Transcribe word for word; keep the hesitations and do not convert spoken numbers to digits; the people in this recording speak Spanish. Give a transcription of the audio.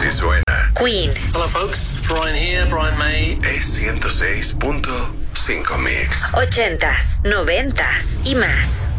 que suena. Queen. Hello folks, Brian here, Brian May. Es ciento seis punto cinco Mix. Ochentas, noventas y más.